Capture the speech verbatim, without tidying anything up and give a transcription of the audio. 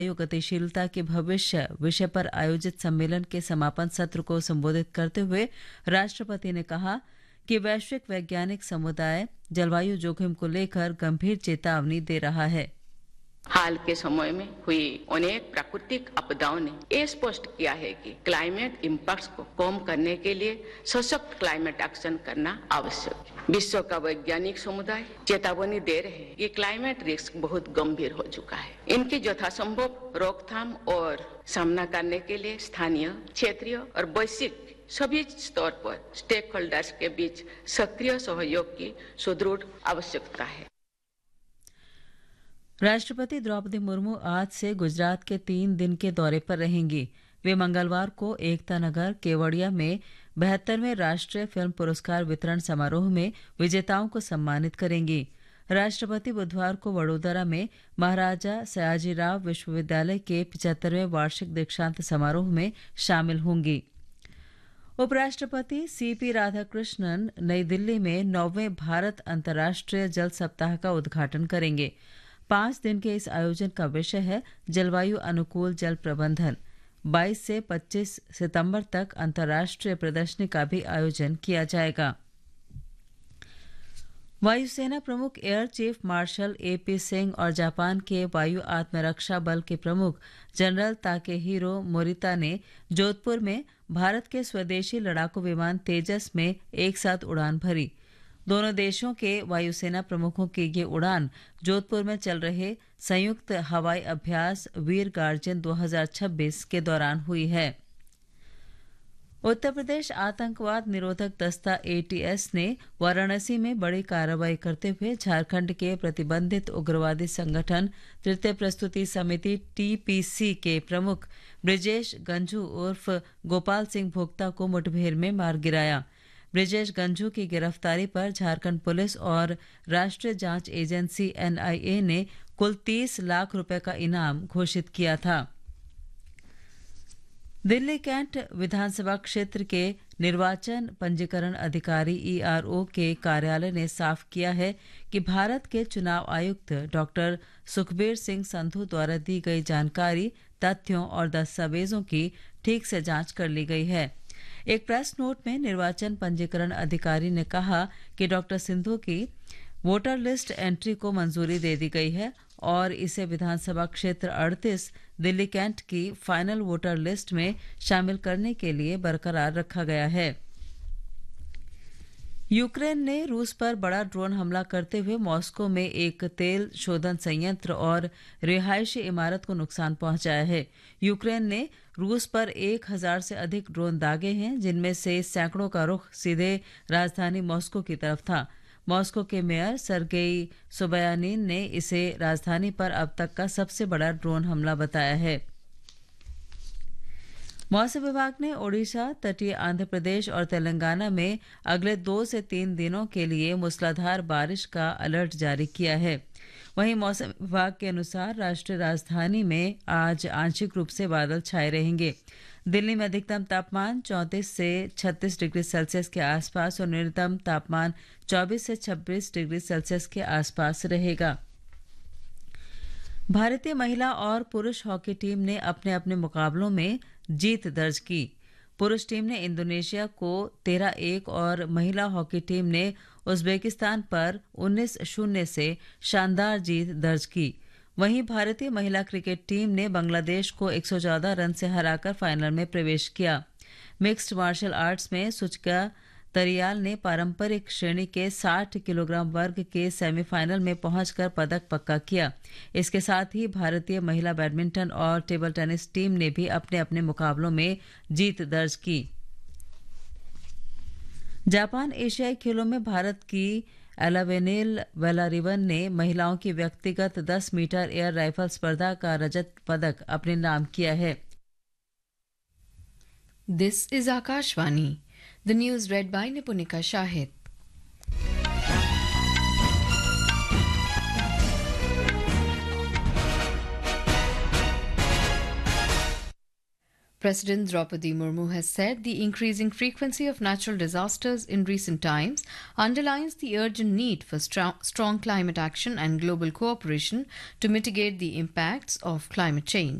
गतिशीलता के भविष्य विषय पर आयोजित सम्मेलन के समापन सत्र को संबोधित करते हुए राष्ट्रपति ने कहा कि वैश्विक वैज्ञानिक समुदाय जलवायु जोखिम को लेकर गंभीर चेतावनी दे रहा है। हाल के समय में हुई अनेक प्राकृतिक आपदाओं ने ये स्पष्ट किया है कि क्लाइमेट इम्पैक्ट्स को कम करने के लिए सशक्त क्लाइमेट एक्शन करना आवश्यक है। विश्व का वैज्ञानिक समुदाय चेतावनी दे रहे हैं कि क्लाइमेट रिस्क बहुत गंभीर हो चुका है। इनकी यथासंभव रोकथाम और सामना करने के लिए स्थानीय, क्षेत्रीय और वैश्विक सभी स्तर पर स्टेक होल्डर्स के बीच सक्रिय सहयोग की सुदृढ़ आवश्यकता है। राष्ट्रपति द्रौपदी मुर्मू आज से गुजरात के तीन दिन के दौरे पर रहेंगी। वे मंगलवार को एकता नगर केवड़िया में बहत्तरवें राष्ट्रीय फिल्म पुरस्कार वितरण समारोह में विजेताओं को सम्मानित करेंगी। राष्ट्रपति बुधवार को वडोदरा में महाराजा सयाजीराव विश्वविद्यालय के पचहत्तरवें वार्षिक दीक्षांत समारोह में शामिल होंगी। उपराष्ट्रपति सीपी राधाकृष्णन नई दिल्ली में नौवें भारत अंतर्राष्ट्रीय जल सप्ताह का उद्घाटन करेंगे। पांच दिन के इस आयोजन का विषय है जलवायु अनुकूल जल प्रबंधन। बाईस से पच्चीस सितंबर तक अंतर्राष्ट्रीय प्रदर्शनी का भी आयोजन किया जाएगा। वायुसेना प्रमुख air chief marshal AP Singh और जापान के वायु आत्मरक्षा बल के प्रमुख जनरल ताकेहिरो मोरिता ने जोधपुर में भारत के स्वदेशी लड़ाकू विमान तेजस में एक साथ उड़ान भरी। दोनों देशों के वायुसेना प्रमुखों की ये उड़ान जोधपुर में चल रहे संयुक्त हवाई अभ्यास वीर गार्जन दो हज़ार छब्बीस के दौरान हुई है। उत्तर प्रदेश आतंकवाद निरोधक दस्ता एटीएस ने वाराणसी में बड़ी कार्रवाई करते हुए झारखंड के प्रतिबंधित उग्रवादी संगठन तृतीय प्रस्तुति समिति टीपीसी के प्रमुख ब्रिजेश गंझू उर्फ गोपाल सिंह भोक्ता को मुठभेड़ में मार गिराया। ब्रिजेश गंझू की गिरफ्तारी पर झारखंड पुलिस और राष्ट्रीय जांच एजेंसी एनआईए ने कुल तीस लाख रुपए का इनाम घोषित किया था। दिल्ली कैंट विधानसभा क्षेत्र के निर्वाचन पंजीकरण अधिकारी ईआरओ के कार्यालय ने साफ किया है कि भारत के चुनाव आयुक्त डॉक्टर सुखबीर सिंह संधू द्वारा दी गई जानकारी, तथ्यों और दस्तावेजों की ठीक से जांच कर ली गई है। एक प्रेस नोट में निर्वाचन पंजीकरण अधिकारी ने कहा कि डॉक्टर सिंधु की वोटर लिस्ट एंट्री को मंजूरी दे दी गई है और इसे विधानसभा क्षेत्र अड़तीस दिल्ली कैंट की फाइनल वोटर लिस्ट में शामिल करने के लिए बरकरार रखा गया है। यूक्रेन ने रूस पर बड़ा ड्रोन हमला करते हुए मॉस्को में एक तेल शोधन संयंत्र और रिहायशी इमारत को नुकसान पहुंचाया है। यूक्रेन ने रूस पर एक हजार से अधिक ड्रोन दागे हैं, जिनमें से सैकड़ों का रुख सीधे राजधानी मॉस्को की तरफ था। मॉस्को के मेयर सर्गेई सोबयानिन ने इसे राजधानी पर अब तक का सबसे बड़ा ड्रोन हमला बताया है। मौसम विभाग ने ओडिशा, तटीय आंध्र प्रदेश और तेलंगाना में अगले दो से तीन दिनों के लिए मूसलाधार बारिश का अलर्ट जारी किया है। वहीं मौसम विभाग के अनुसार राष्ट्रीय राजधानी में आज आंशिक रूप से बादल छाए रहेंगे। दिल्ली में अधिकतम तापमान चौंतीस से छत्तीस डिग्री सेल्सियस के आसपास और न्यूनतम तापमान चौबीस से छब्बीस डिग्री सेल्सियस के आसपास रहेगा। भारतीय महिला और पुरुष हॉकी टीम ने अपने अपने मुकाबलों में जीत दर्ज की। पुरुष टीम ने इंडोनेशिया को तेरह एक और महिला हॉकी टीम ने उज्बेकिस्तान पर उन्नीस शून्य से शानदार जीत दर्ज की। वहीं भारतीय महिला क्रिकेट टीम ने बांग्लादेश को एक सौ चौदह रन से हराकर फाइनल में प्रवेश किया। मिक्स्ड मार्शल आर्ट्स में सुचका तरियाल ने पारंपरिक श्रेणी के साठ किलोग्राम वर्ग के सेमीफाइनल में पहुंचकर पदक पक्का किया। इसके साथ ही भारतीय महिला बैडमिंटन और टेबल टेनिस टीम ने भी अपने अपने मुकाबलों में जीत दर्ज की। जापान एशियाई खेलों में भारत की एलावेनिल वेलारिवन ने महिलाओं की व्यक्तिगत दस मीटर एयर राइफल स्पर्धा का रजत पदक अपने नाम किया है। This is Akashvani. The news read by Nipunika Shahid. President Draupadi Murmu has said the increasing frequency of natural disasters in recent times underlines the urgent need for strong, strong climate action and global cooperation to mitigate the impacts of climate change.